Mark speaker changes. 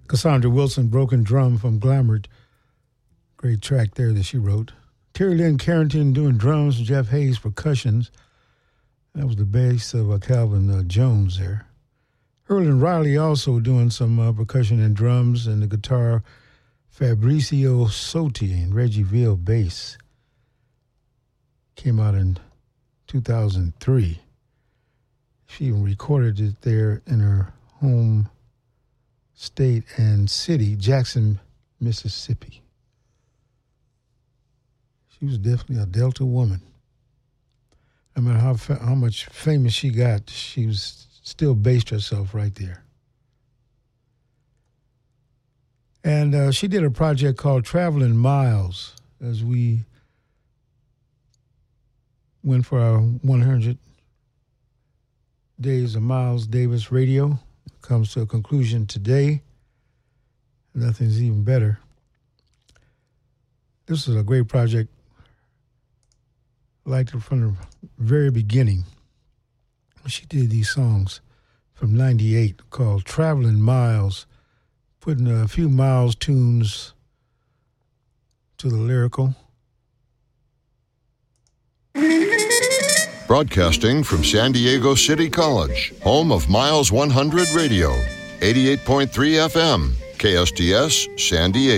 Speaker 1: Cassandra Wilson, Broken Drum from Glamored. Great track there that she wrote. Terry Lynn Carrington doing drums, Jeff Hayes percussions. That was the bass of Calvin Jones there. Erlen Riley also doing some percussion and drums, and the guitar, Fabrizio Sotti and Reggie Ville bass. Came out in 2003. She even recorded it there in her home state and city, Jackson, Mississippi. She was definitely a Delta woman. No matter how much famous she got, she was still based herself right there. And she did a project called Traveling Miles as we went for our 100 Days of Miles Davis Radio. It comes to a conclusion today. Nothing's even better. This is a great project. I liked it from the very beginning. She did these songs from 98 called Traveling Miles, putting a few Miles tunes to the lyrical.
Speaker 2: Broadcasting from San Diego City College, home of Miles 100 Radio, 88.3 FM, KSTS, San Diego.